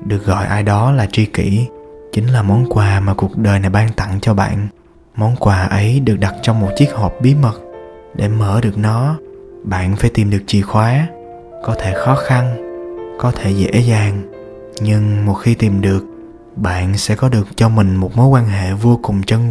Được gọi ai đó là tri kỷ chính là món quà mà cuộc đời này ban tặng cho bạn. Món quà ấy được đặt trong một chiếc hộp bí mật. Để mở được nó, bạn phải tìm được chìa khóa. Có thể khó khăn, có thể dễ dàng, nhưng một khi tìm được, bạn sẽ có được cho mình một mối quan hệ vô cùng chân